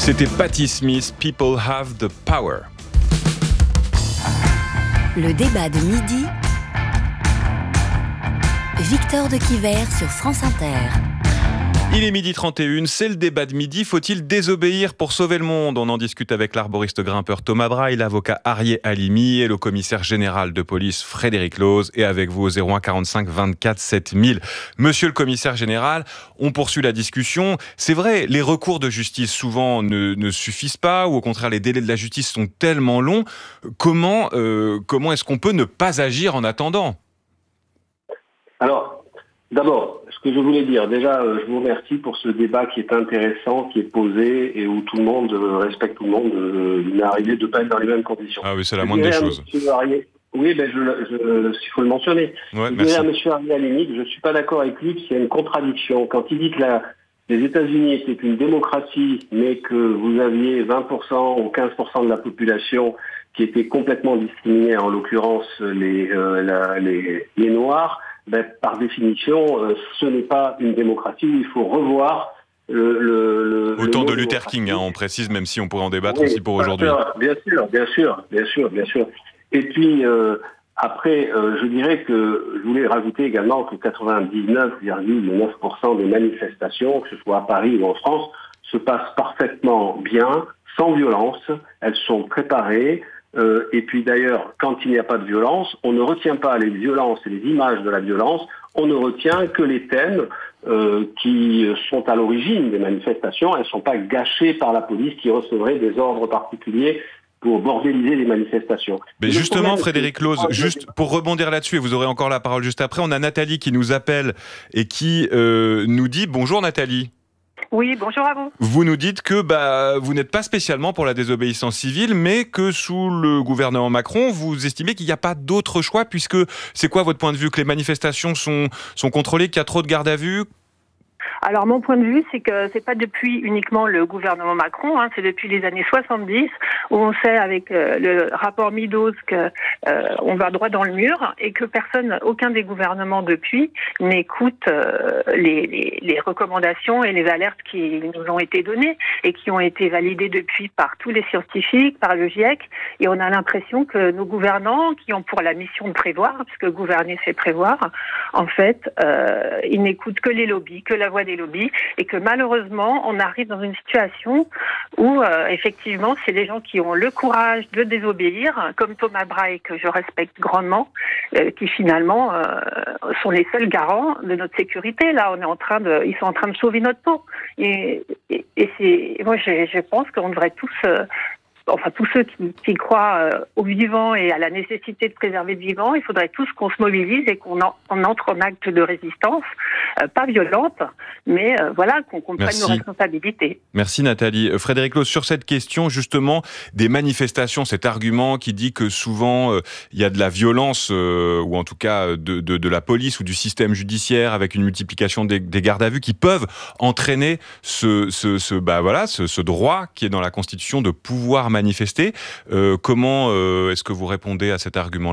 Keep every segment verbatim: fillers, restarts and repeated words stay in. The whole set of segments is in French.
C'était Patti Smith, People Have the Power. Le débat de midi, Victor de Quiver sur France Inter. Il est midi trente et une, c'est le débat de midi. Faut-il désobéir pour sauver le monde ? On en discute avec l'arboriste grimpeur Thomas Braille, l'avocat Arié Halimi et le commissaire général de police Frédéric Loos. Et avec vous au zéro un quarante-cinq vingt-quatre sept mille. Monsieur le commissaire général, on poursuit la discussion. C'est vrai, les recours de justice souvent ne, ne suffisent pas, ou au contraire les délais de la justice sont tellement longs. Comment, euh, comment est-ce qu'on peut ne pas agir en attendant ? Alors, d'abord, ce que je voulais dire, déjà, euh, je vous remercie pour ce débat qui est intéressant, qui est posé et où tout le monde euh, respecte tout le monde. Euh, il m'est arrivé de ne pas être dans les mêmes conditions. Ah oui, c'est la moindre des choses. Arié, oui, ben je, je, il faut le mentionner. Ouais, je dirais à M. Arié Halimi que je ne suis pas d'accord avec lui, qu'il y a une contradiction. Quand il dit que la, les États-Unis étaient une démocratie, mais que vous aviez vingt pour cent ou quinze pour cent de la population qui était complètement discriminée, en l'occurrence les, euh, la, les, les Noirs, ben, par définition, euh, ce n'est pas une démocratie où il faut revoir le... le, le Autant le de Luther King, hein, on précise, même si on pourrait en débattre oui, aussi pour aujourd'hui. Bien sûr, bien sûr, bien sûr, bien sûr. Et puis, euh, après, euh, je dirais que je voulais rajouter également que quatre-vingt-dix-neuf virgule neuf pour cent des manifestations, que ce soit à Paris ou en France, se passent parfaitement bien, sans violence. Elles sont préparées. Euh, et puis d'ailleurs, quand il n'y a pas de violence, on ne retient pas les violences et les images de la violence, on ne retient que les thèmes euh, qui sont à l'origine des manifestations. Elles ne sont pas gâchées par la police qui recevrait des ordres particuliers pour bordéliser les manifestations. Mais justement, Frédéric Loos, juste pour rebondir là-dessus, et vous aurez encore la parole juste après, on a Nathalie qui nous appelle et qui euh, nous dit « Bonjour Nathalie ». Oui, bonjour à vous. Vous nous dites que bah, vous n'êtes pas spécialement pour la désobéissance civile, mais que sous le gouvernement Macron, vous estimez qu'il n'y a pas d'autre choix, puisque c'est quoi votre point de vue ? Que les manifestations sont, sont contrôlées, qu'il y a trop de garde à vue ? Alors mon point de vue, c'est que c'est pas depuis uniquement le gouvernement Macron, hein, c'est depuis les années soixante-dix où on sait avec euh, le rapport Meadows que euh, on va droit dans le mur et que personne, aucun des gouvernements depuis n'écoute euh, les, les, les recommandations et les alertes qui nous ont été données et qui ont été validées depuis par tous les scientifiques, par le GIEC, et on a l'impression que nos gouvernants, qui ont pour la mission de prévoir, puisque gouverner c'est prévoir, en fait, euh, ils n'écoutent que les lobbies, que la voix des lobbies, et que malheureusement on arrive dans une situation où euh, effectivement c'est les gens qui ont le courage de désobéir, comme Thomas Braille que je respecte grandement, euh, qui finalement euh, sont les seuls garants de notre sécurité. Là on est en train de, ils sont en train de sauver notre peau, et, et, et c'est, moi je, je pense qu'on devrait tous euh, enfin tous ceux qui, qui croient euh, au vivant et à la nécessité de préserver le vivant, il faudrait tous qu'on se mobilise et qu'on en, on entre en acte de résistance, euh, pas violente, mais euh, voilà, qu'on comprenne Merci. nos responsabilités. Merci Nathalie. Euh, Frédéric Loos, sur cette question justement des manifestations, cet argument qui dit que souvent euh, il y a de la violence, euh, ou en tout cas de, de, de la police ou du système judiciaire avec une multiplication des, des gardes à vue qui peuvent entraîner ce, ce, ce, bah voilà, ce, ce droit qui est dans la Constitution de pouvoir manifester. Euh, comment euh, est-ce que vous répondez à cet argument-là ?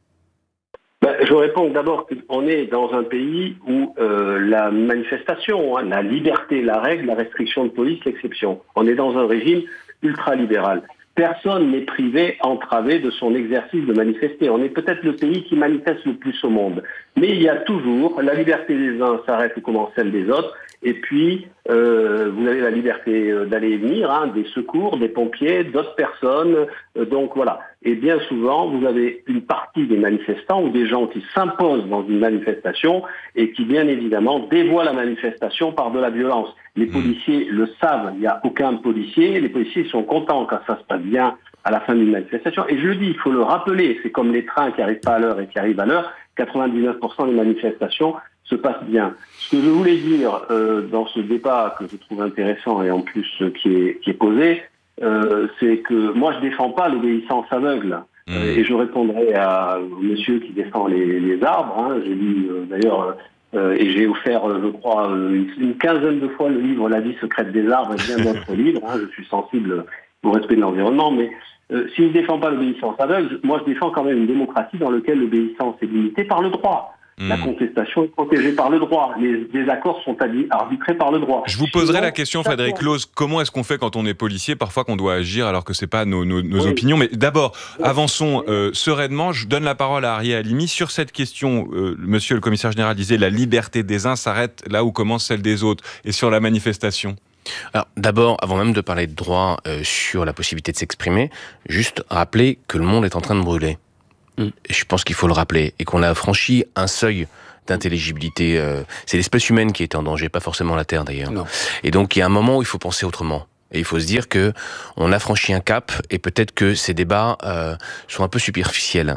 Ben, je réponds d'abord qu'on est dans un pays où euh, la manifestation, hein, la liberté, la règle, la restriction de police, l'exception. On est dans un régime ultralibéral. Personne n'est privé, entravé de son exercice de manifester. On est peut-être le pays qui manifeste le plus au monde. Mais il y a toujours, la liberté des uns s'arrête et commence celle des autres. Et puis, euh, vous avez la liberté d'aller et venir, hein, des secours, des pompiers, d'autres personnes. Euh, donc voilà. Et bien souvent, vous avez une partie des manifestants ou des gens qui s'imposent dans une manifestation et qui, bien évidemment, dévoient la manifestation par de la violence. Les policiers le savent, il n'y a aucun policier. Les policiers sont contents quand ça se passe bien à la fin d'une manifestation. Et je le dis, il faut le rappeler, c'est comme les trains qui n'arrivent pas à l'heure et qui arrivent à l'heure. quatre-vingt-dix-neuf pour cent des manifestations se passent bien. Ce que je voulais dire euh, dans ce débat que je trouve intéressant et en plus euh, qui est, qui est posé, euh, c'est que moi je défends pas l'obéissance aveugle. Mmh. Euh, et je répondrai à monsieur qui défend les, les arbres. Hein. J'ai lu euh, d'ailleurs euh, et j'ai offert, euh, je crois, une, une quinzaine de fois le livre La vie secrète des arbres et bien d'autres livres. Hein. Je suis sensible au respect de l'environnement, mais euh, si je ne défends pas l'obéissance aveugle, moi je défends quand même une démocratie dans laquelle l'obéissance est limitée par le droit. Mmh. La contestation est protégée par le droit. Les désaccords sont arbitrés par le droit. Je vous poserai Sinon, la question, Frédéric Close, comment est-ce qu'on fait quand on est policier, parfois qu'on doit agir alors que c'est pas nos, nos, nos oui. opinions. Mais d'abord, oui. avançons euh, sereinement. Je donne la parole à Harriet Halimi. Sur cette question, euh, monsieur le commissaire général disait la liberté des uns s'arrête là où commence celle des autres. Et sur la manifestation ? Alors, d'abord, avant même de parler de droit euh, sur la possibilité de s'exprimer, juste rappeler que le monde est en train de brûler. Mm. Et je pense qu'il faut le rappeler. Et qu'on a franchi un seuil d'intelligibilité. Euh, c'est l'espèce humaine qui est en danger, pas forcément la Terre d'ailleurs. Non. Et donc, il y a un moment où il faut penser autrement. Et il faut se dire que on a franchi un cap et peut-être que ces débats euh, sont un peu superficiels,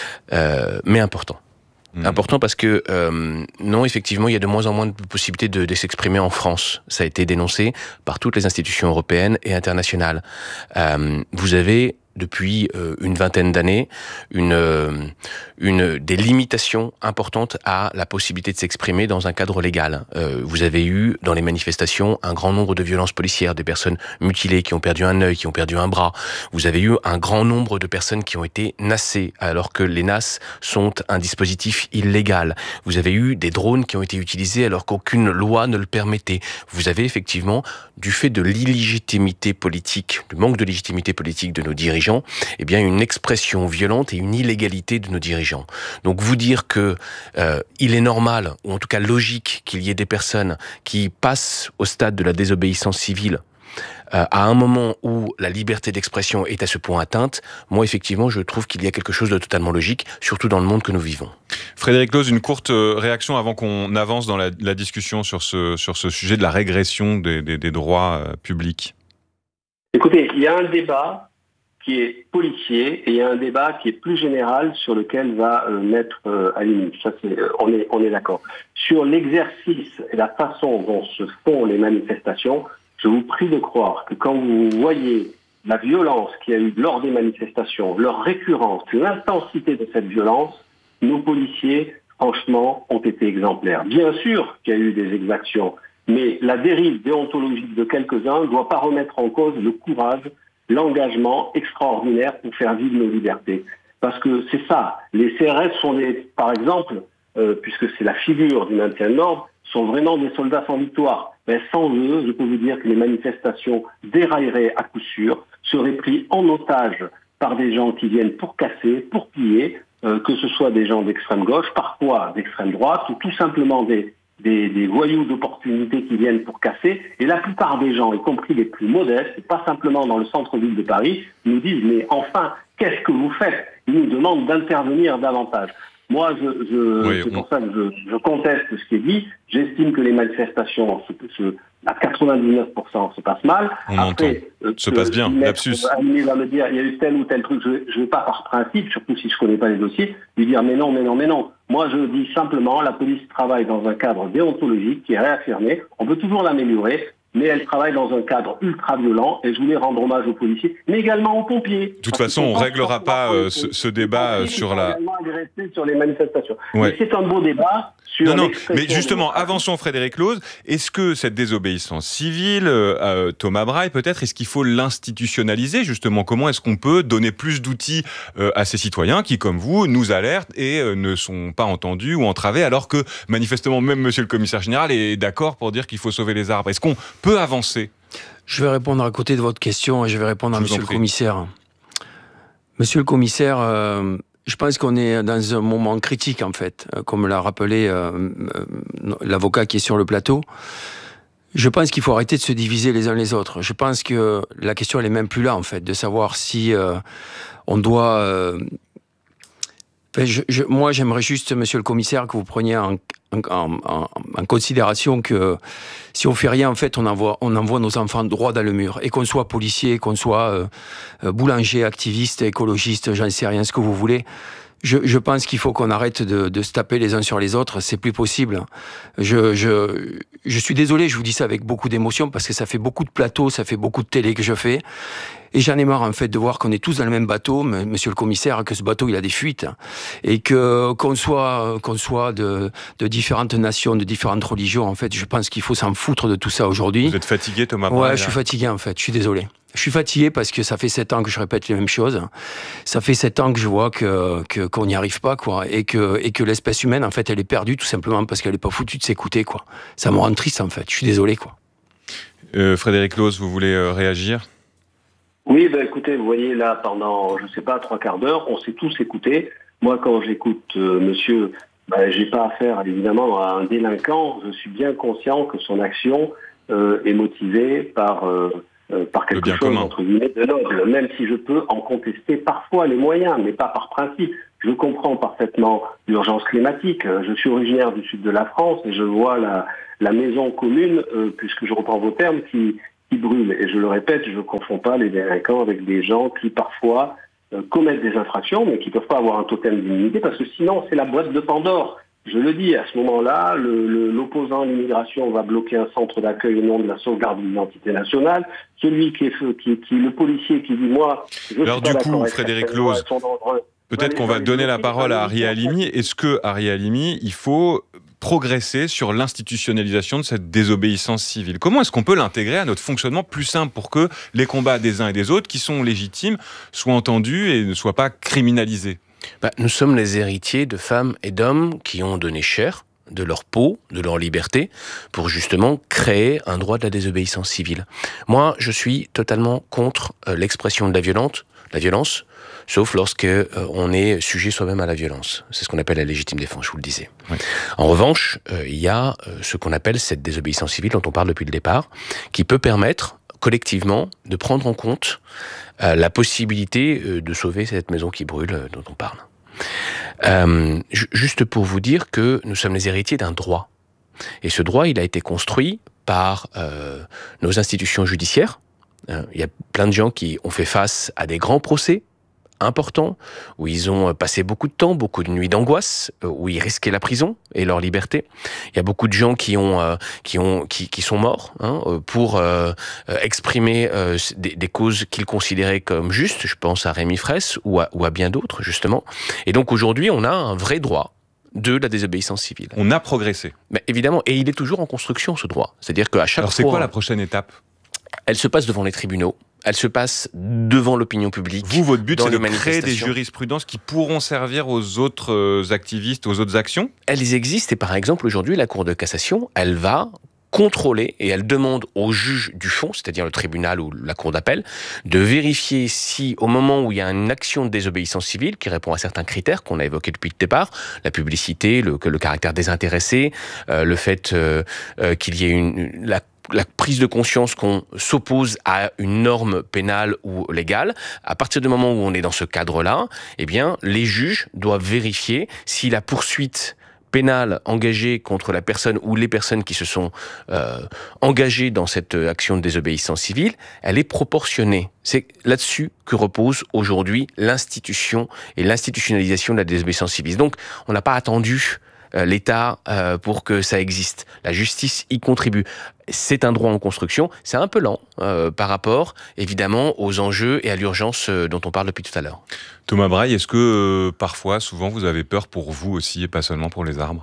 euh, mais importants. Mmh. Important parce que, euh, non, effectivement, il y a de moins en moins de possibilités de, de s'exprimer en France. Ça a été dénoncé par toutes les institutions européennes et internationales. Euh, vous avez, depuis euh, une vingtaine d'années, une, euh, une, des limitations importantes à la possibilité de s'exprimer dans un cadre légal. Euh, vous avez eu, dans les manifestations, un grand nombre de violences policières, des personnes mutilées qui ont perdu un œil, qui ont perdu un bras. Vous avez eu un grand nombre de personnes qui ont été nassées, alors que les nasses sont un dispositif illégal. Vous avez eu des drones qui ont été utilisés alors qu'aucune loi ne le permettait. Vous avez effectivement, du fait de l'illégitimité politique, du manque de légitimité politique de nos dirigeants, eh bien une expression violente et une illégalité de nos dirigeants. Donc vous dire que euh, il est normal, ou en tout cas logique, qu'il y ait des personnes qui passent au stade de la désobéissance civile euh, à un moment où la liberté d'expression est à ce point atteinte, moi effectivement je trouve qu'il y a quelque chose de totalement logique, surtout dans le monde que nous vivons. Frédéric Close, une courte réaction avant qu'on avance dans la, la discussion sur ce, sur ce sujet de la régression des, des, des droits euh, publics. Écoutez, il y a un débat qui est policier et il y a un débat qui est plus général sur lequel va euh, mettre euh, Halimi. Ça, c'est, euh, on est, on est d'accord. Sur l'exercice et la façon dont se font les manifestations, je vous prie de croire que quand vous voyez la violence qu'il y a eu lors des manifestations, leur récurrence, l'intensité de cette violence, nos policiers, franchement, ont été exemplaires. Bien sûr qu'il y a eu des exactions, mais la dérive déontologique de quelques-uns ne doit pas remettre en cause le courage, l'engagement extraordinaire pour faire vivre nos libertés. Parce que c'est ça, les C R S sont des, par exemple, euh, puisque c'est la figure du maintien de l'ordre, sont vraiment des soldats sans victoire. Mais sans eux, je peux vous dire que les manifestations dérailleraient à coup sûr, seraient pris en otage par des gens qui viennent pour casser, pour piller, euh, que ce soit des gens d'extrême gauche, parfois d'extrême droite, ou tout simplement des Des, des voyous d'opportunités qui viennent pour casser, et la plupart des gens, y compris les plus modestes, et pas simplement dans le centre-ville de Paris, nous disent « mais enfin, qu'est-ce que vous faites ?» Ils nous demandent d'intervenir davantage. Moi, je, je, oui, c'est on... pour ça que je, je conteste ce qui est dit. J'estime que les manifestations, se, se, à quatre-vingt-dix-neuf pour cent, se passent mal. On Après, euh, se passe bien, lapsus. Halimi va me dire, il y a eu tel ou tel truc, je ne vais pas par principe, surtout si je ne connais pas les dossiers, lui dire mais non, mais non, mais non. Moi, je dis simplement, la police travaille dans un cadre déontologique qui est réaffirmé. On peut toujours l'améliorer, mais elle travaille dans un cadre ultra violent, et je voulais rendre hommage aux policiers, mais également aux pompiers. De toute façon, on ne réglera pas euh, ce, ce débat sur la... sur les manifestations. Ouais. Mais c'est un beau débat sur... Non, non, mais justement, avançons Frédéric Close. Est-ce que cette désobéissance civile, euh, Thomas Braille peut-être, est-ce qu'il faut l'institutionnaliser justement ? Comment est-ce qu'on peut donner plus d'outils euh, à ces citoyens qui, comme vous, nous alertent et euh, ne sont pas entendus ou entravés, alors que manifestement même Monsieur le Commissaire Général est d'accord pour dire qu'il faut sauver les arbres ? Est-ce qu'on peut avancer ? Je vais répondre à côté de votre question et je vais répondre à Monsieur le Commissaire. Monsieur le Commissaire, euh, je pense qu'on est dans un moment critique en fait, comme l'a rappelé euh, euh, l'avocat qui est sur le plateau. Je pense qu'il faut arrêter de se diviser les uns les autres. Je pense que la question elle est même plus là en fait, de savoir si euh, on doit... Euh, Je, je, moi, j'aimerais juste, Monsieur le Commissaire, que vous preniez en, en, en, en considération que si on fait rien, en fait, on envoie, on envoie nos enfants droit dans le mur. Et qu'on soit policier, qu'on soit euh, boulanger, activiste, écologiste, j'en sais rien, ce que vous voulez. Je, je pense qu'il faut qu'on arrête de, de se taper les uns sur les autres. C'est plus possible. Je, je, je suis désolé, je vous dis ça avec beaucoup d'émotion parce que ça fait beaucoup de plateaux, ça fait beaucoup de télé que je fais. Et j'en ai marre, en fait, de voir qu'on est tous dans le même bateau, monsieur le commissaire, que ce bateau, il a des fuites. Et que, qu'on soit, qu'on soit de, de différentes nations, de différentes religions, en fait, je pense qu'il faut s'en foutre de tout ça aujourd'hui. Vous êtes fatigué, Thomas Braille ? Ouais, je suis fatigué, en fait. Je suis désolé. Je suis fatigué parce que ça fait sept ans que je répète les mêmes choses. Ça fait sept ans que je vois que, que, qu'on n'y arrive pas, quoi. Et que, et que l'espèce humaine, en fait, elle est perdue tout simplement parce qu'elle n'est pas foutue de s'écouter, quoi. Ça me rend triste, en fait. Je suis désolé, quoi. Euh, Frédéric Looz, vous voulez euh, réagir ? Oui, ben écoutez, vous voyez là, pendant, je sais pas, trois quarts d'heure, on s'est tous écoutés. Moi, quand j'écoute euh, monsieur, ben, j'ai pas affaire, évidemment, à un délinquant. Je suis bien conscient que son action euh, est motivée par, euh, euh, par quelque chose, commun. Entre guillemets, de noble. Même si je peux en contester parfois les moyens, mais pas par principe. Je comprends parfaitement l'urgence climatique. Je suis originaire du sud de la France et je vois la, la maison commune, euh, puisque je reprends vos termes, qui... qui brûlent. Et je le répète, je ne confonds pas les délinquants avec des gens qui parfois euh, commettent des infractions, mais qui ne peuvent pas avoir un totem d'immunité, parce que sinon c'est la boîte de Pandore. Je le dis, à ce moment-là, le, le, l'opposant à l'immigration va bloquer un centre d'accueil au nom de la sauvegarde de l'identité nationale. Celui qui est, qui, qui, le policier qui dit moi... Je Alors du coup, Frédéric Looz, peut-être qu'on va donner la parole à Harry Halimi. Est-ce que, Harry Halimi, il faut progresser sur l'institutionnalisation de cette désobéissance civile ? Comment est-ce qu'on peut l'intégrer à notre fonctionnement plus simple pour que les combats des uns et des autres, qui sont légitimes, soient entendus et ne soient pas criminalisés ? Bah, nous sommes les héritiers de femmes et d'hommes qui ont donné cher de leur peau, de leur liberté, pour justement créer un droit de la désobéissance civile. Moi, je suis totalement contre euh, l'expression de la violente, la violence, sauf lorsque euh, on est sujet soi-même à la violence. C'est ce qu'on appelle la légitime défense, je vous le disais. Oui. En revanche, euh, il y a euh, ce qu'on appelle cette désobéissance civile dont on parle depuis le départ, qui peut permettre collectivement de prendre en compte euh, la possibilité euh, de sauver cette maison qui brûle euh, dont on parle. Euh, juste pour vous dire que nous sommes les héritiers d'un droit. Et ce droit, il a été construit par euh, nos institutions judiciaires. Euh, il y a plein de gens qui ont fait face à des grands procès importants, où ils ont passé beaucoup de temps, beaucoup de nuits d'angoisse, où ils risquaient la prison et leur liberté. Il y a beaucoup de gens qui ont, euh, qui ont, qui, qui sont morts hein, pour euh, exprimer euh, des, des causes qu'ils considéraient comme justes. Je pense à Rémi Fraisse ou à, ou à bien d'autres justement. Et donc aujourd'hui, on a un vrai droit de la désobéissance civile. On a progressé. Mais évidemment, et il est toujours en construction ce droit. C'est-à-dire qu'à chaque Alors fois, c'est quoi la prochaine étape ? Elle se passe devant les tribunaux. Elle se passe devant l'opinion publique. Vous, votre but, c'est de créer des jurisprudences qui pourront servir aux autres activistes, aux autres actions ? Elles existent et par exemple, aujourd'hui, la Cour de cassation, elle va contrôler et elle demande au juge du fond, c'est-à-dire le tribunal ou la cour d'appel, de vérifier si, au moment où il y a une action de désobéissance civile qui répond à certains critères qu'on a évoqués depuis le départ, la publicité, le, le caractère désintéressé, euh, le fait euh, euh, qu'il y ait une, la la prise de conscience qu'on s'oppose à une norme pénale ou légale, à partir du moment où on est dans ce cadre-là, eh bien, les juges doivent vérifier si la poursuite pénale engagée contre la personne ou les personnes qui se sont euh, engagées dans cette action de désobéissance civile, elle est proportionnée. C'est là-dessus que repose aujourd'hui l'institution et l'institutionnalisation de la désobéissance civile. Donc, on n'a pas attendu l'État euh, pour que ça existe. La justice y contribue. C'est un droit en construction. C'est un peu lent euh, par rapport, évidemment, aux enjeux et à l'urgence euh, dont on parle depuis tout à l'heure. Thomas Braille, est-ce que euh, parfois, souvent, vous avez peur pour vous aussi et pas seulement pour les arbres ?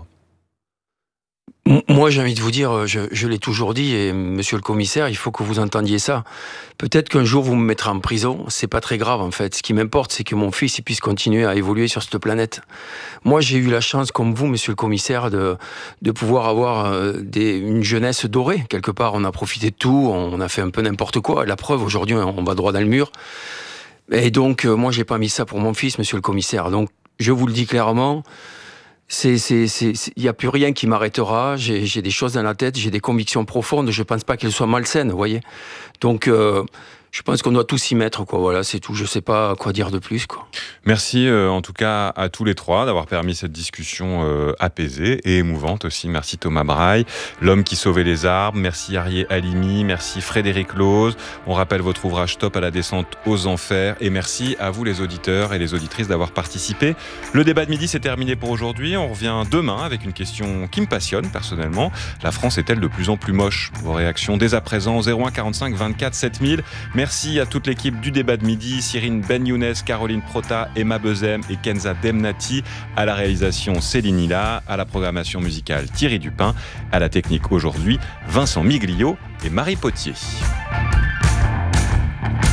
Moi, j'ai envie de vous dire, je, je l'ai toujours dit, et monsieur le commissaire, il faut que vous entendiez ça. Peut-être qu'un jour, vous me mettrez en prison, c'est pas très grave, en fait. Ce qui m'importe, c'est que mon fils il puisse continuer à évoluer sur cette planète. Moi, j'ai eu la chance, comme vous, monsieur le commissaire, de, de pouvoir avoir des, une jeunesse dorée. Quelque part, on a profité de tout, on a fait un peu n'importe quoi. La preuve, aujourd'hui, on va droit dans le mur. Et donc, moi, j'ai pas mis ça pour mon fils, monsieur le commissaire. Donc, je vous le dis clairement, c'est, c'est, c'est, il n'y a plus rien qui m'arrêtera. J'ai, j'ai des choses dans la tête, j'ai des convictions profondes. Je pense pas qu'elles soient malsaines, vous voyez. Donc, euh, je pense qu'on doit tous s'y mettre, quoi. Voilà, c'est tout. Je sais pas quoi dire de plus, quoi. Merci, euh, en tout cas, à tous les trois d'avoir permis cette discussion euh, apaisée et émouvante aussi. Merci Thomas Braille, l'homme qui sauvait les arbres. Merci Harry Halimi. Merci Frédéric Looz. On rappelle votre ouvrage Stop à la descente aux enfers. Et merci à vous les auditeurs et les auditrices d'avoir participé. Le débat de midi, c'est terminé pour aujourd'hui. On revient demain avec une question qui me passionne personnellement. La France est-elle de plus en plus moche ? Vos réactions dès à présent au zéro un quarante-cinq vingt-quatre sept mille. Merci à toute l'équipe du débat de midi, Cyrine Ben Younes, Caroline Prota, Emma Bezem et Kenza Demnati. À la réalisation, Céline Hilla. À la programmation musicale, Thierry Dupin. À la technique aujourd'hui, Vincent Miglio et Marie Potier.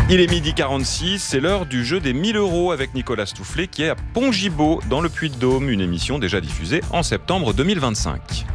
Il est midi quarante-six, c'est l'heure du jeu des mille euros avec Nicolas Stoufflet qui est à Pont-Gibaud dans le Puy-de-Dôme, une émission déjà diffusée en septembre deux mille vingt-cinq.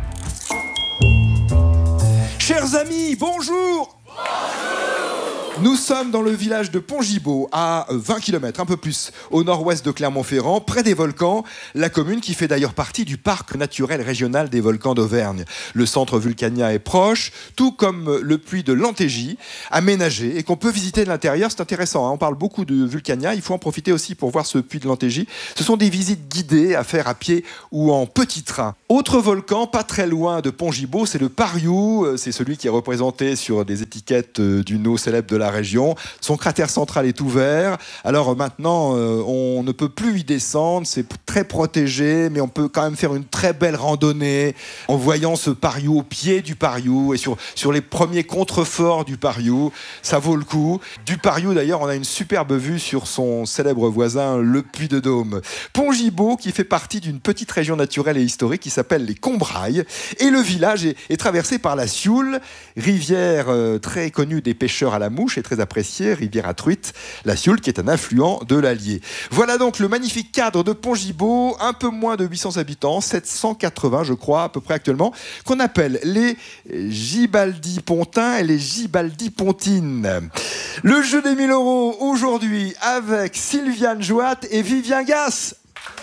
Chers amis, bonjour. Nous sommes dans le village de Pont-Gibaud, à vingt kilomètres, un peu plus, au nord-ouest de Clermont-Ferrand, près des volcans, la commune qui fait d'ailleurs partie du parc naturel régional des volcans d'Auvergne. Le centre Vulcania est proche, tout comme le puits de Lantégie, aménagé et qu'on peut visiter de l'intérieur. C'est intéressant, hein, on parle beaucoup de Vulcania, il faut en profiter aussi pour voir ce puits de Lantégie. Ce sont des visites guidées à faire à pied ou en petit train. Autre volcan, pas très loin de Pont-Gibaud, c'est le Pariou, c'est celui qui est représenté sur des étiquettes d'une eau célèbre de la région. Son cratère central est ouvert. Alors maintenant, euh, on ne peut plus y descendre. C'est très protégé, mais on peut quand même faire une très belle randonnée en voyant ce Pariou au pied du Pariou et sur, sur les premiers contreforts du Pariou. Ça vaut le coup. Du Pariou, d'ailleurs, on a une superbe vue sur son célèbre voisin, le Puy-de-Dôme. Pont-Gibaud, qui fait partie d'une petite région naturelle et historique qui s'appelle les Combrailles. Et le village est, est traversé par la Sioule, rivière euh, très connue des pêcheurs à la mouche, très appréciée, rivière à truite, la Sioule qui est un affluent de l'Allier. Voilà donc le magnifique cadre de Pont-Gibaud, un peu moins de huit cents habitants, sept cent quatre-vingts je crois à peu près actuellement, qu'on appelle les Gibaldi-Pontins et les Gibaldi-Pontines. Le jeu des mille euros aujourd'hui avec Sylviane Jouat et Vivien Gass.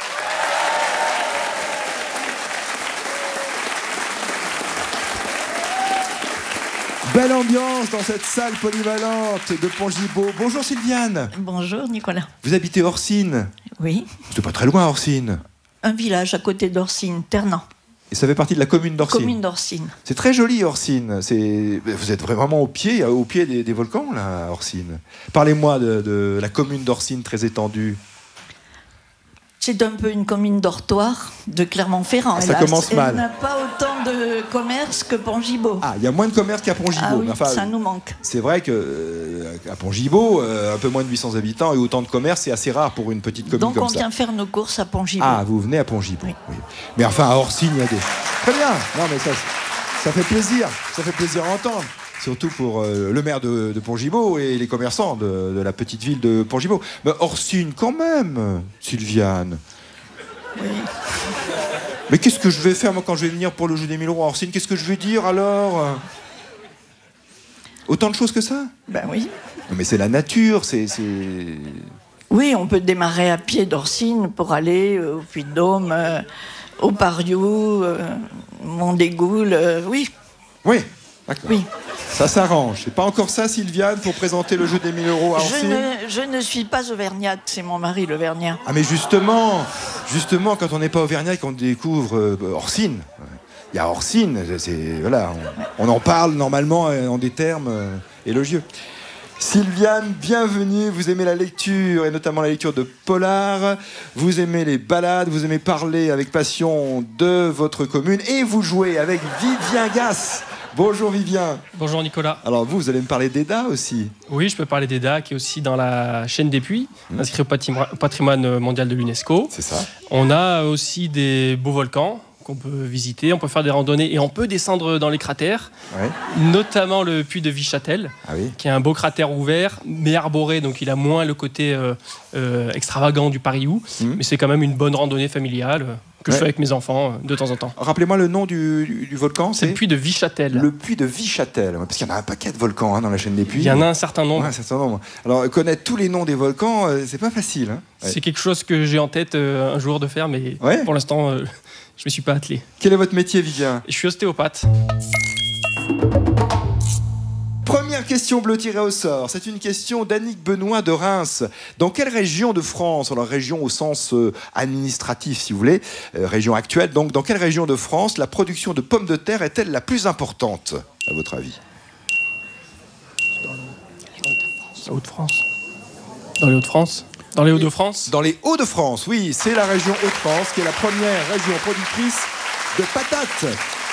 Belle ambiance dans cette salle polyvalente de Pont-Gibaud. Bonjour Sylviane. Bonjour Nicolas. Vous habitez Orsine? Oui. C'était pas très loin Orsine. Un village à côté d'Orsine, Ternant. Et ça fait partie de la commune d'Orsine. Commune d'Orsine. C'est très joli Orsine. C'est... Vous êtes vraiment au pied, au pied des, des volcans là, à Orsine. Parlez-moi de, de la commune d'Orsine très étendue. C'est un peu une commune dortoir de Clermont-Ferrand. Ah, ça commence mal. Elle n'a pas autant de commerce que Pont-Gibaud. Ah, il y a moins de commerce qu'à Pont-Gibaud. Ah oui, enfin, ça nous manque. C'est vrai qu'à euh, Pont-Gibaud, euh, un peu moins de huit cents habitants et autant de commerce, c'est assez rare pour une petite commune Donc comme ça. Donc on vient faire nos courses à Pont-Gibaud. Ah, vous venez à Pont-Gibaud. Oui. Oui. Mais enfin, à Orsine, il y a des... Très bien. Non, mais ça, ça fait plaisir. Ça fait plaisir à entendre. Surtout pour euh, le maire de, de Pont-Gibaud et les commerçants de, de la petite ville de Pont-Gibaud. Mais Orsine, quand même, Sylviane. Oui. Mais qu'est-ce que je vais faire moi quand je vais venir pour le jeu des mille euros à Orsine? Qu'est-ce que je vais dire alors? Autant de choses que ça? Ben oui. Non, mais c'est la nature, c'est, c'est... Oui, on peut démarrer à pied d'Orsine pour aller euh, au Puy-de-Dôme, euh, au Pariou, euh, Mondégoul, euh, oui. Oui, d'accord. Oui. Ça s'arrange. C'est pas encore ça, Sylviane, pour présenter le jeu des mille euros à Orsine? Je ne, je ne suis pas auvergnate, c'est mon mari l'auvergnat. Ah mais justement, justement, quand on n'est pas auvergnat et qu'on découvre euh, Orsine, il y a Orsine, c'est, voilà, on, on en parle normalement en des termes euh, élogieux. Sylviane, bienvenue, vous aimez la lecture et notamment la lecture de polar, vous aimez les balades, vous aimez parler avec passion de votre commune et vous jouez avec Vivien Gass. Bonjour Vivien. Bonjour Nicolas. Alors vous, vous allez me parler d'Eda aussi. Oui, je peux parler d'Eda qui est aussi dans la chaîne des puits, mmh. inscrit au patrimoine mondial de l'UNESCO. C'est ça. On a aussi des beaux volcans qu'on peut visiter, on peut faire des randonnées et on peut descendre dans les cratères, ouais. notamment le puits de Vichâtel, ah oui. qui est un beau cratère ouvert, mais arboré, donc il a moins le côté euh, euh, extravagant du Pariou, mmh. mais c'est quand même une bonne randonnée familiale euh, que ouais. je fais avec mes enfants euh, de temps en temps. Rappelez-moi le nom du, du, du volcan. C'est, c'est le puits de Vichâtel. Le puits de Vichâtel, parce qu'il y en a un paquet de volcans hein, dans la chaîne des puits. Il y en a un certain nombre. Ouais, un certain nombre. Alors connaître tous les noms des volcans, euh, c'est pas facile. Hein. Ouais. C'est quelque chose que j'ai en tête euh, un jour de faire, mais ouais. pour l'instant... Euh, je ne me suis pas attelé. Quel est votre métier, Vivien? Je suis ostéopathe. Première question bleue tirée au sort. C'est une question d'Annick Benoît de Reims. Dans quelle région de France, alors région au sens euh, administratif si vous voulez, euh, région actuelle, donc dans quelle région de France la production de pommes de terre est-elle la plus importante, à votre avis? Dans les Hauts-de-France. Dans les Hauts-de-France Dans les Hauts-de-France Dans les Hauts-de-France, oui, c'est la région Hauts-de-France qui est la première région productrice de patates.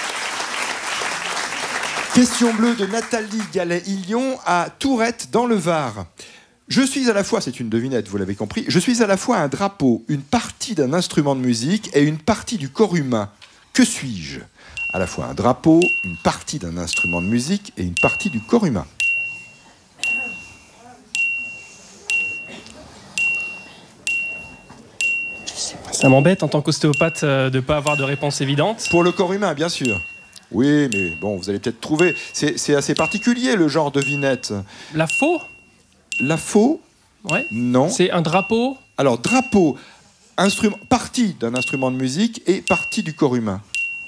Question bleue de Nathalie Gallet-Illion à Tourette dans le Var. Je suis à la fois, c'est une devinette, vous l'avez compris, je suis à la fois un drapeau, une partie d'un instrument de musique et une partie du corps humain. Que suis-je? À la fois un drapeau, une partie d'un instrument de musique et une partie du corps humain. Ça m'embête en tant qu'ostéopathe euh, de ne pas avoir de réponse évidente. Pour le corps humain, bien sûr. Oui, mais bon, vous allez peut-être trouver. C'est, c'est assez particulier, le genre devinette. La faux ? La faux ? Ouais. Non. C'est un drapeau ? Alors, drapeau, instrument, partie d'un instrument de musique et partie du corps humain.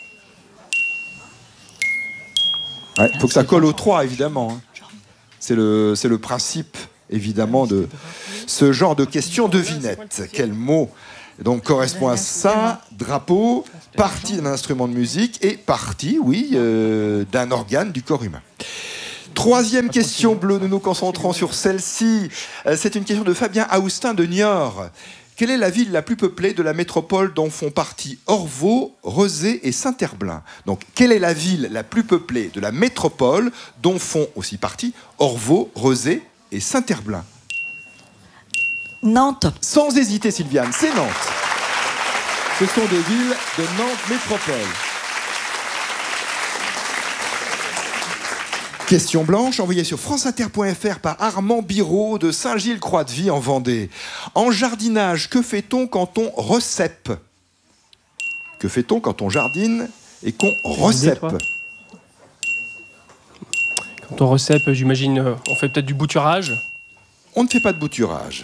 Il ouais, faut que ça colle aux trois, évidemment. C'est le, c'est le principe, évidemment, de ce genre de question devinette. Quel mot donc correspond à ça? Drapeau, partie d'un instrument de musique et partie, oui, euh, d'un organe du corps humain. Troisième question bleue, nous nous concentrons sur celle-ci. C'est une question de Fabien Aoustin de Niort. Quelle est la ville la plus peuplée de la métropole dont font partie Orvaux, Rezé et Saint-Herblain? Donc, quelle est la ville la plus peuplée de la métropole dont font aussi partie Orvaux, Rezé et Saint-Herblain? Nantes. Sans hésiter, Sylviane, c'est Nantes. Ce sont des villes de Nantes métropole. Question blanche envoyée sur franceinter point f r par Armand Biraud de Saint-Gilles-Croix-de-Vie en Vendée. En jardinage, que fait-on quand on recèpe? Que fait-on quand on jardine et qu'on recèpe? Quand on recèpe, j'imagine, euh, on fait peut-être du bouturage? On ne fait pas de bouturage.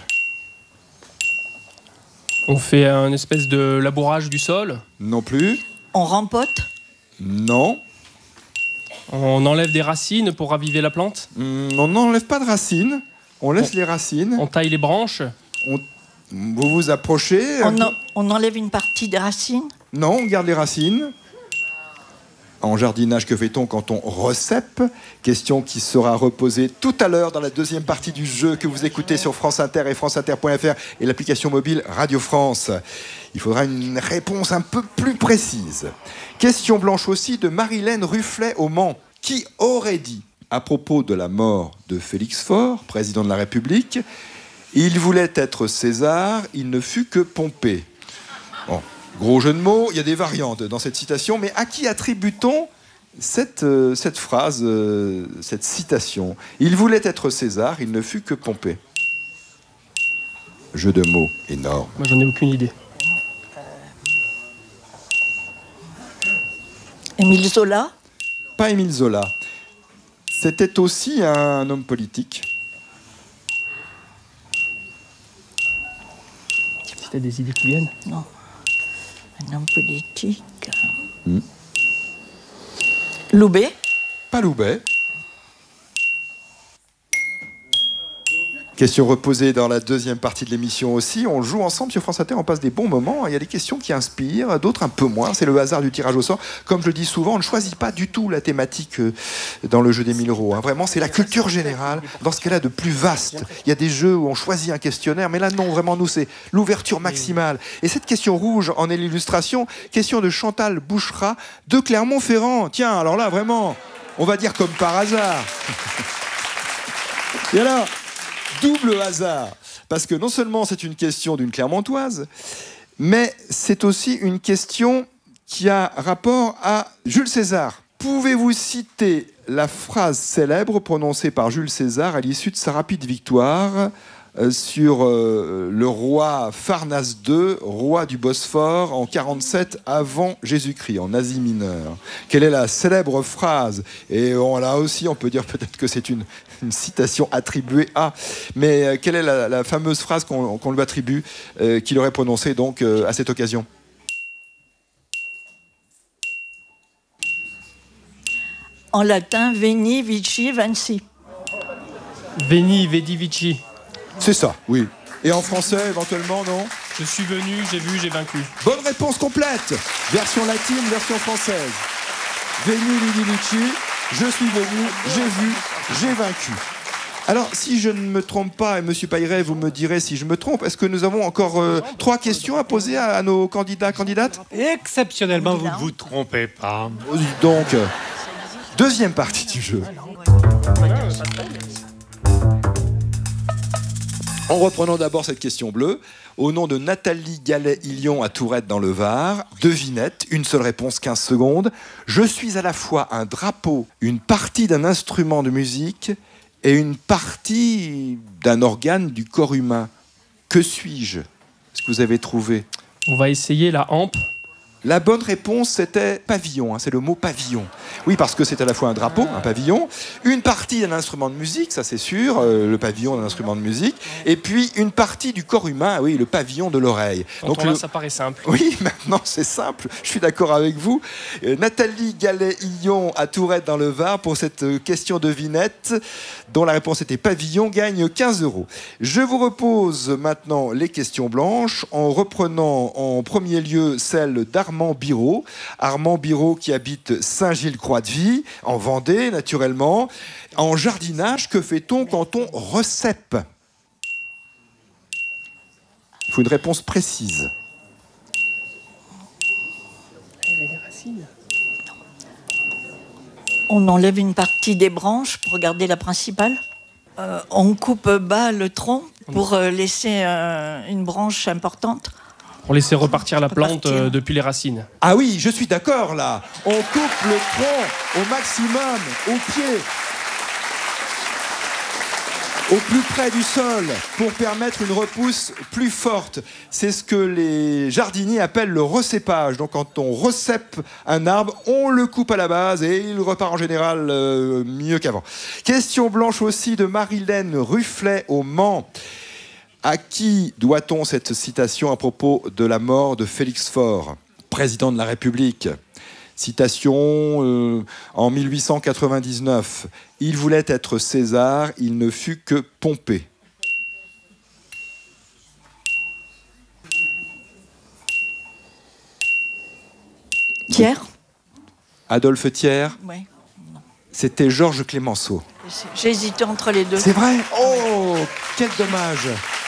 On fait un espèce de labourage du sol? Non plus. On rempote? Non. On enlève des racines pour raviver la plante? mmh, On n'enlève pas de racines. On laisse on, les racines. On taille les branches? on, Vous vous approchez. On, en, on enlève une partie des racines? Non, on garde les racines. En jardinage, que fait-on quand on recèpe? Question qui sera reposée tout à l'heure dans la deuxième partie du jeu que vous écoutez sur France Inter et franceinter point f r et l'application mobile Radio France. Il faudra une réponse un peu plus précise. Question blanche aussi de Marilène Rufflet au Mans, qui aurait dit, à propos de la mort de Félix Faure, président de la République, « Il voulait être César, il ne fut que Pompée ». Bon. Gros jeu de mots, il y a des variantes dans cette citation, mais à qui attribue-t-on cette, euh, cette phrase, euh, cette citation? Il voulait être César, il ne fut que Pompée. Jeu de mots énorme. Moi, j'en ai aucune idée. Émile Zola? Pas Émile Zola. C'était aussi un homme politique. C'était des idées qui viennent? Non. Un homme politique. Hmm. Loubet? Pas Loubet. Question reposée dans la deuxième partie de l'émission aussi. On joue ensemble sur France Inter, on passe des bons moments. Il y a des questions qui inspirent, d'autres un peu moins. C'est le hasard du tirage au sort. Comme je le dis souvent, on ne choisit pas du tout la thématique dans le jeu des mille euros. Vraiment, c'est la culture générale. Dans ce cas-là, de plus vaste. Il y a des jeux où on choisit un questionnaire, mais là, non, vraiment, nous, c'est l'ouverture maximale. Et cette question rouge en est l'illustration. Question de Chantal Bouchera de Clermont-Ferrand. Tiens, alors là, vraiment, on va dire comme par hasard. Et alors, double hasard, parce que non seulement c'est une question d'une Clermontoise, mais c'est aussi une question qui a rapport à Jules César. Pouvez-vous citer la phrase célèbre prononcée par Jules César à l'issue de sa rapide victoire euh, sur euh, le roi Pharnace deux, roi du Bosphore, en quarante-sept avant Jésus-Christ, en Asie mineure? Quelle est la célèbre phrase? Et on, là aussi, on peut dire peut-être que c'est une, une citation attribuée à... Mais euh, quelle est la, la fameuse phrase qu'on, qu'on lui attribue, euh, qu'il aurait prononcée donc euh, à cette occasion? En latin, Veni, Vici, Vinci. Veni, Vedi, Vici. C'est ça, oui. Et en français, éventuellement, non? Je suis venu, j'ai vu, j'ai vaincu. Bonne réponse complète. Version latine, version française. Veni, Vidi, Vici. Je suis venu, j'ai vu, j'ai vaincu. Alors, si je ne me trompe pas, et Monsieur Pailleret, vous me direz si je me trompe, est-ce que nous avons encore euh, trois questions à poser à, à nos candidats, candidates? Exceptionnellement, vous ne vous trompez pas. Donc, euh, deuxième partie du jeu. En reprenant d'abord cette question bleue, au nom de Nathalie Gallet-Illion à Tourette dans le Var, devinette, une seule réponse, quinze secondes. Je suis à la fois un drapeau, une partie d'un instrument de musique et une partie d'un organe du corps humain. Que suis-je? Est-ce que vous avez trouvé? On va essayer la hampe. La bonne réponse, c'était pavillon, hein, c'est le mot pavillon. Oui, parce que c'est à la fois un drapeau, un pavillon, une partie d'un instrument de musique, ça c'est sûr, euh, le pavillon d'un instrument de musique, et puis une partie du corps humain, oui, le pavillon de l'oreille. Donc là, le... ça paraît simple. Oui, maintenant c'est simple, je suis d'accord avec vous. Euh, Nathalie Gallet-Hillon à Tourette dans le Var pour cette question devinette, dont la réponse était pavillon, gagne quinze euros. Je vous repose maintenant les questions blanches en reprenant en premier lieu celle d'Armand Armand Biraud. Armand Biraud qui habite Saint-Gilles-Croix-de-Vie, en Vendée, naturellement. En jardinage, que fait-on quand on recèpe ? Il faut une réponse précise. On enlève une partie des branches pour garder la principale. Euh, on coupe bas le tronc pour euh, laisser euh, une branche importante. Pour laisser repartir la plante repartir. Euh, depuis les racines. Ah oui, je suis d'accord là. On coupe le tronc au maximum, au pied, au plus près du sol, pour permettre une repousse plus forte. C'est ce que les jardiniers appellent le recépage. Donc quand on recèpe un arbre, on le coupe à la base et il repart en général euh, mieux qu'avant. Question blanche aussi de Marilène Rufflet au Mans. À qui doit-on cette citation à propos de la mort de Félix Faure, président de la République ? Citation euh, en mille huit cent quatre-vingt-dix-neuf. Il voulait être César, il ne fut que Pompée. Thiers ? Adolphe Thiers ? Oui. C'était Georges Clémenceau. J'ai hésité entre les deux. C'est vrai ? Oh, quel dommage !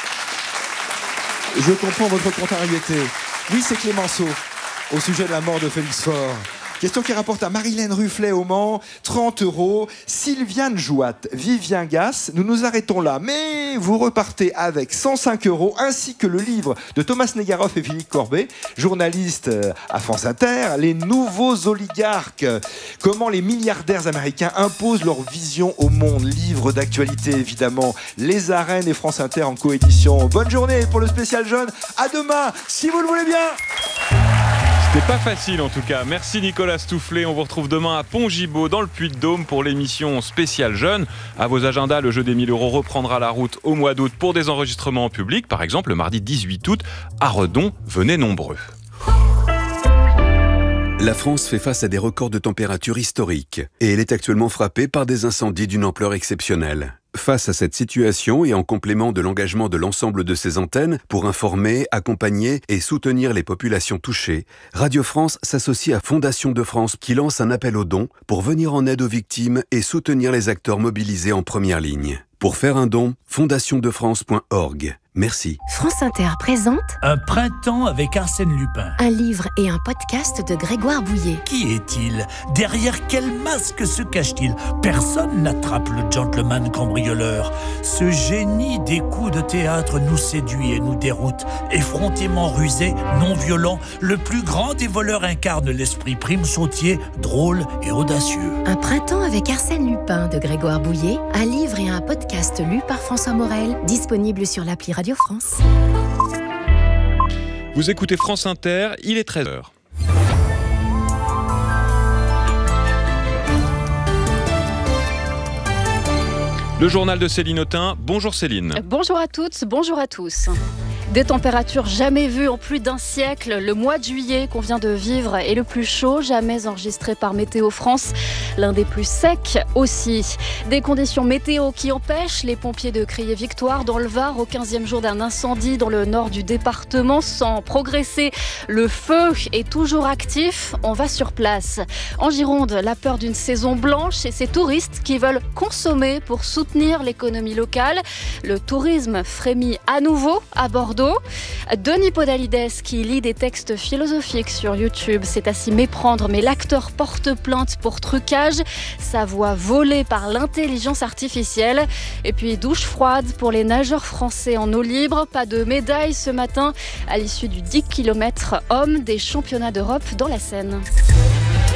Je comprends votre contrariété. Oui, c'est Clémenceau, au sujet de la mort de Félix Faure. Question qui rapporte à Marilène Rufflet au Mans, trente euros. Sylviane Jouat, Vivien Gasse, nous nous arrêtons là. Mais vous repartez avec cent cinq euros, ainsi que le livre de Thomas Negaroff et Philippe Corbet, journalistes à France Inter, Les nouveaux oligarques. Comment les milliardaires américains imposent leur vision au monde. Livre d'actualité, évidemment. Les Arènes et France Inter en coédition. Bonne journée pour le spécial jeune. À demain, si vous le voulez bien. C'est pas facile en tout cas. Merci Nicolas Stoufflet. On vous retrouve demain à Pont-Gibaud dans le Puy-de-Dôme pour l'émission spéciale Jeunes. À vos agendas, le jeu des mille euros reprendra la route au mois d'août pour des enregistrements en public. Par exemple, le mardi dix-huit août à Redon. Venez nombreux. La France fait face à des records de température historiques et elle est actuellement frappée par des incendies d'une ampleur exceptionnelle. Face à cette situation et en complément de l'engagement de l'ensemble de ses antennes pour informer, accompagner et soutenir les populations touchées, Radio France s'associe à Fondation de France qui lance un appel aux dons pour venir en aide aux victimes et soutenir les acteurs mobilisés en première ligne. Pour faire un don, fondation de france point org. Merci. France Inter présente Un printemps avec Arsène Lupin. un livre et un podcast de Grégoire Bouillet. Qui est-il ? Derrière quel masque se cache-t-il ? Personne n'attrape le gentleman cambrioleur. Ce génie des coups de théâtre nous séduit et nous déroute. Effrontément rusé, non violent, le plus grand des voleurs incarne l'esprit prime sautier, drôle et audacieux. Un printemps avec Arsène Lupin de Grégoire Bouillet, un livre et un podcast lu par François Morel, disponible sur l'appli Radio France. Vous écoutez France Inter, il est treize heures. Le journal de Céline Autain. Bonjour Céline. Bonjour à toutes, bonjour à tous. Des températures jamais vues en plus d'un siècle. Le mois de juillet qu'on vient de vivre est le plus chaud jamais enregistré par Météo France. L'un des plus secs aussi. Des conditions météo qui empêchent les pompiers de crier victoire dans le Var au quinzième jour d'un incendie dans le nord du département. Sans progresser, le feu est toujours actif. On va sur place. En Gironde, la peur d'une saison blanche et ces touristes qui veulent consommer pour soutenir l'économie locale. Le tourisme frémit à nouveau à Bordeaux. Denis Podalides qui lit des textes philosophiques sur YouTube, c'est à s'y méprendre, mais l'acteur porte plainte pour trucage, sa voix volée par l'intelligence artificielle. Et puis douche froide pour les nageurs français en eau libre, pas de médaille ce matin à l'issue du dix kilomètres hommes des championnats d'Europe dans la Seine.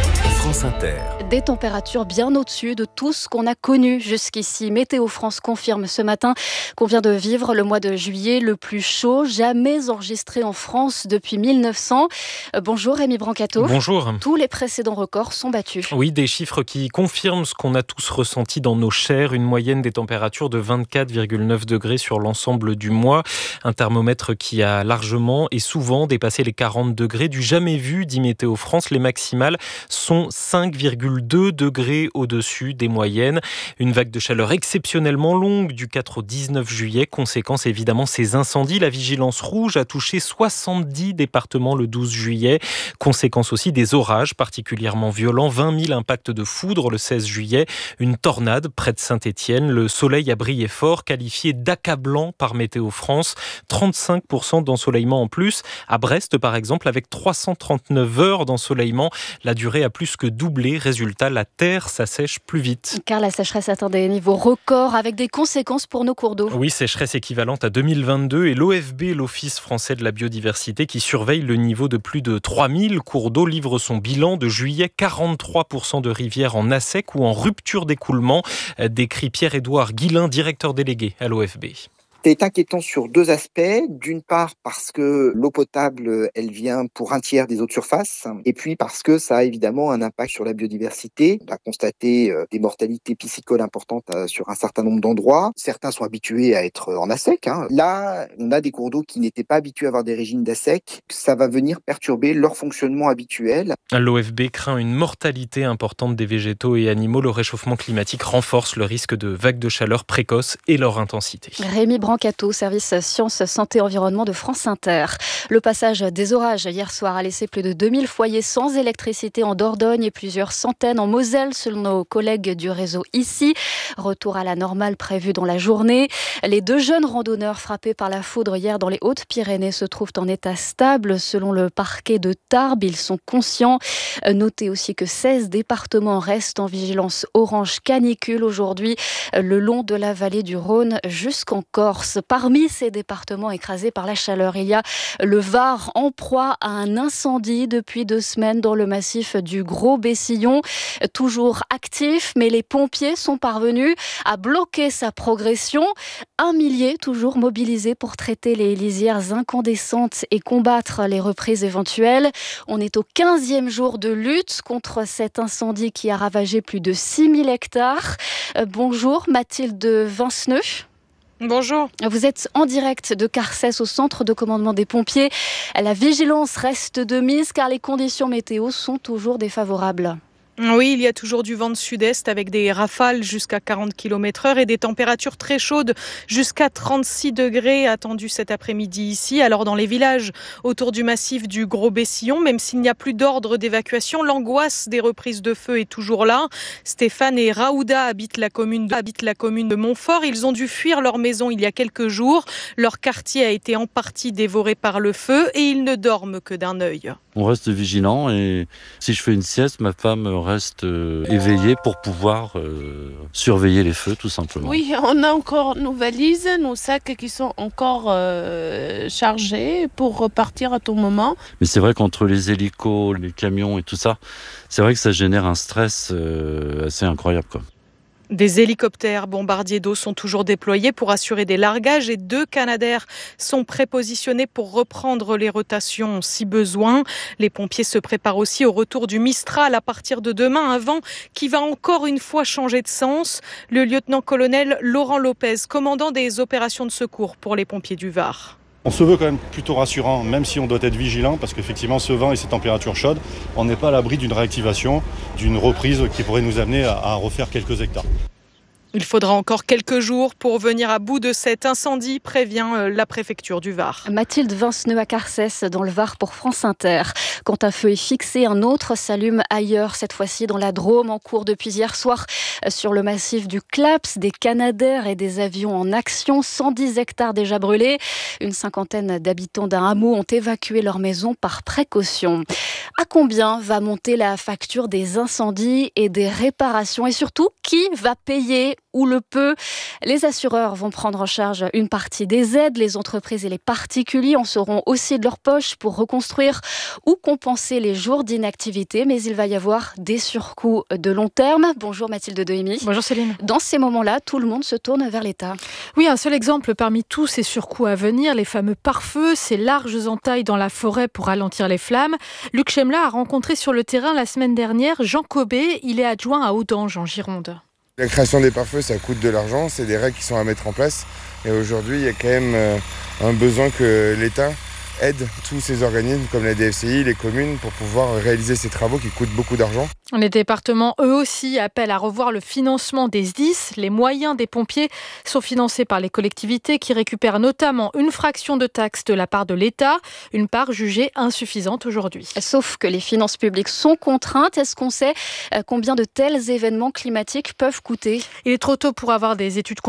France Inter. Des températures bien au-dessus de tout ce qu'on a connu jusqu'ici. Météo France confirme ce matin qu'on vient de vivre le mois de juillet le plus chaud jamais enregistré en France depuis mille neuf cents. Euh, bonjour Rémi Brancato. Bonjour. Tous les précédents records sont battus. Oui, des chiffres qui confirment ce qu'on a tous ressenti dans nos chairs. Une moyenne des températures de vingt-quatre virgule neuf degrés sur l'ensemble du mois. Un thermomètre qui a largement et souvent dépassé les quarante degrés. Du jamais vu, dit Météo France. Les maximales sont cinq virgule deux degrés au-dessus des moyennes. Une vague de chaleur exceptionnellement longue du quatre au dix-neuf juillet. Conséquence évidemment ces incendies. La vigilance rouge a touché soixante-dix départements le douze juillet. Conséquence aussi des orages particulièrement violents. vingt mille impacts de foudre le seize juillet. Une tornade près de Saint-Étienne. Le soleil a brillé fort, qualifié d'accablant par Météo France. trente-cinq pour cent d'ensoleillement en plus. À Brest par exemple, avec trois cent trente-neuf heures d'ensoleillement. La durée a plus que doublé. Résultat, la terre s'assèche plus vite. Car la sécheresse atteint des niveaux records avec des conséquences pour nos cours d'eau. Oui, sécheresse équivalente à deux mille vingt-deux et l'O F B, l'Office français de la biodiversité, qui surveille le niveau de plus de trois mille cours d'eau, livre son bilan de juillet. quarante-trois pour cent de rivières en à sec ou en rupture d'écoulement, décrit Pierre-Édouard Guillain, directeur délégué à l'O F B. C'est inquiétant sur deux aspects. D'une part, parce que l'eau potable, elle vient pour un tiers des eaux de surface. Et puis parce que ça a évidemment un impact sur la biodiversité. On a constaté des mortalités piscicoles importantes sur un certain nombre d'endroits. Certains sont habitués à être en à sec. Hein. Là, on a des cours d'eau qui n'étaient pas habitués à avoir des régimes d'à sec. Ça va venir perturber leur fonctionnement habituel. L'O F B craint une mortalité importante des végétaux et animaux. Le réchauffement climatique renforce le risque de vagues de chaleur précoces et leur intensité. Rémi Brancato, service Sciences, Santé, Environnement de France Inter. Le passage des orages hier soir a laissé plus de deux mille foyers sans électricité en Dordogne et plusieurs centaines en Moselle, selon nos collègues du réseau ici. Retour à la normale prévu dans la journée. Les deux jeunes randonneurs frappés par la foudre hier dans les Hautes-Pyrénées se trouvent en état stable, selon le parquet de Tarbes. Ils sont conscients. Notez aussi que seize départements restent en vigilance orange canicule aujourd'hui, le long de la vallée du Rhône jusqu'en Corse. Parmi ces départements écrasés par la chaleur, il y a le Var en proie à un incendie depuis deux semaines dans le massif du Gros-Bessillon. Toujours actif, mais les pompiers sont parvenus à bloquer sa progression. Un millier toujours mobilisés pour traiter les lisières incandescentes et combattre les reprises éventuelles. On est au quinzième jour de lutte contre cet incendie qui a ravagé plus de six mille hectares. Euh, bonjour Mathilde Vinceneux. Bonjour. Vous êtes en direct de Carcès au centre de commandement des pompiers. La vigilance reste de mise car les conditions météo sont toujours défavorables. Oui, il y a toujours du vent de sud-est avec des rafales jusqu'à quarante kilomètres heure et des températures très chaudes jusqu'à trente-six degrés attendus cet après-midi ici. Alors dans les villages autour du massif du Gros-Bessillon, même s'il n'y a plus d'ordre d'évacuation, l'angoisse des reprises de feu est toujours là. Stéphane et Raouda habitent la commune de, habitent la commune de Montfort. Ils ont dû fuir leur maison il y a quelques jours. Leur quartier a été en partie dévoré par le feu et ils ne dorment que d'un œil. On reste vigilant et si je fais une sieste, ma femme reste euh, éveillée pour pouvoir euh, surveiller les feux tout simplement. Oui, on a encore nos valises, nos sacs qui sont encore euh, chargés pour repartir à tout moment. Mais c'est vrai qu'entre les hélicos, les camions et tout ça, c'est vrai que ça génère un stress euh, assez incroyable, quoi. Des hélicoptères bombardiers d'eau sont toujours déployés pour assurer des largages et deux Canadair sont prépositionnés pour reprendre les rotations si besoin. Les pompiers se préparent aussi au retour du Mistral à partir de demain, un vent qui va encore une fois changer de sens. Le lieutenant-colonel Laurent Lopez, commandant des opérations de secours pour les pompiers du Var. On se veut quand même plutôt rassurant, même si on doit être vigilant, parce qu'effectivement ce vent et ces températures chaudes, on n'est pas à l'abri d'une réactivation, d'une reprise qui pourrait nous amener à, à refaire quelques hectares. Il faudra encore quelques jours pour venir à bout de cet incendie, prévient la préfecture du Var. Mathilde Vinceneux à Carcès, dans le Var pour France Inter. Quand un feu est fixé, un autre s'allume ailleurs, cette fois-ci dans la Drôme, en cours depuis hier soir sur le massif du Claps. Des Canadair et des avions en action, cent dix hectares déjà brûlés. Une cinquantaine d'habitants d'un hameau ont évacué leur maison par précaution. À combien va monter la facture des incendies et des réparations ? Et surtout, qui va payer ? ou le peu. Les assureurs vont prendre en charge une partie des aides. Les entreprises et les particuliers en seront aussi de leur poche pour reconstruire ou compenser les jours d'inactivité. Mais il va y avoir des surcoûts de long terme. Bonjour Mathilde Dehemy. Bonjour Céline. Dans ces moments-là, tout le monde se tourne vers l'État. Oui, un seul exemple parmi tous ces surcoûts à venir, les fameux pare-feux, ces larges entailles dans la forêt pour ralentir les flammes. Luc Chemla a rencontré sur le terrain la semaine dernière Jean Cobé, il est adjoint à Audange en Gironde. La création des pare-feux, ça coûte de l'argent, c'est des règles qui sont à mettre en place. Et aujourd'hui, il y a quand même un besoin que l'État aide tous ces organismes comme la D F C I, les communes, pour pouvoir réaliser ces travaux qui coûtent beaucoup d'argent. Les départements, eux aussi, appellent à revoir le financement des S D I S. Les moyens des pompiers sont financés par les collectivités qui récupèrent notamment une fraction de taxes de la part de l'État, une part jugée insuffisante aujourd'hui. Sauf que les finances publiques sont contraintes. Est-ce qu'on sait combien de tels événements climatiques peuvent coûter ? Il est trop tôt pour avoir des études